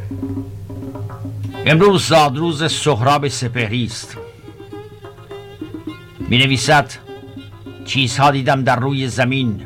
امروز زادروز سهراب سپهری است. می نویسد: چیزها دیدم در روی زمین،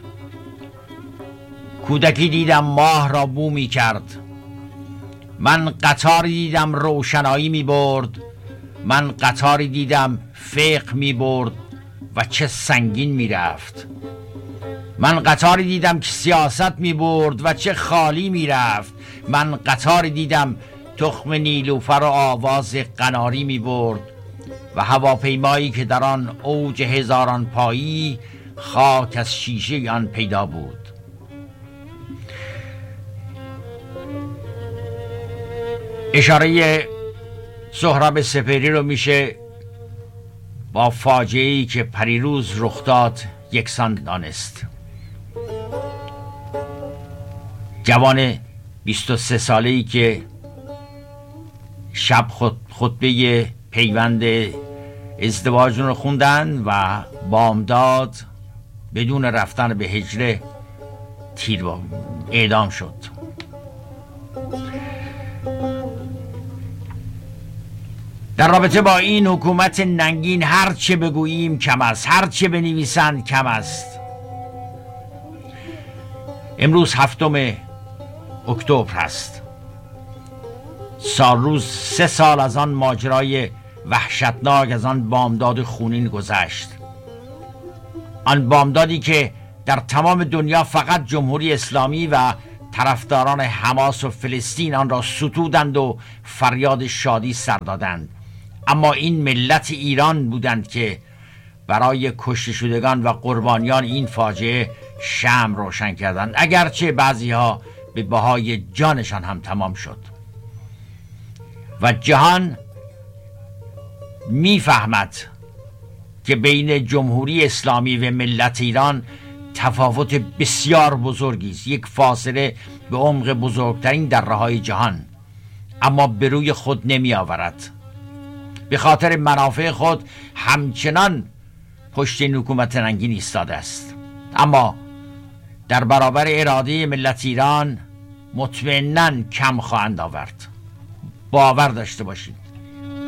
کودکی دیدم ماه را بو می کرد، من قطاری دیدم روشنایی می برد، من قطاری دیدم فیق می برد و چه سنگین می رفت، من قطاری دیدم که سیاست می برد و چه خالی می رفت، من قطاری دیدم تخم نیلوفر و آواز قناری می برد و هواپیمایی که در آن اوج هزاران پایی خاک از شیشه آن پیدا بود. اشاره سهراب سپهری رو میشه با فاجعه‌ای که پریروز رخ داد یکسان دانست. جوان 23 ساله‌ای که شب خطبه پیوند ازدواجون رو خوندن و بامداد بدون رفتن به حجره اعدام شد. در رابطه با این حکومت ننگین هر چه بگوییم کم است، هر چه بنویسند کم است. امروز 7 اکتبر هست، روز 3 سال از آن ماجرای وحشتناک، از آن بامداد خونین گذشت. آن بامدادی که در تمام دنیا فقط جمهوری اسلامی و طرفداران حماس و فلسطین آن را ستودند و فریاد شادی سر دادند، اما این ملت ایران بودند که برای کشته شدگان و قربانیان این فاجعه شمع روشن کردند، اگرچه بعضی ها به بهای جانشان هم تمام شد. و جهان میفهمد که بین جمهوری اسلامی و ملت ایران تفاوت بسیار بزرگی است، یک فاصله به عمق بزرگترین دره‌های جهان، اما به روی خود نمی آورد. به خاطر منافع خود همچنان پشت این حکومت ننگین ایستاده است، اما در برابر اراده ملت ایران مطمئناً کم خواهند آورد. باور داشته باشید.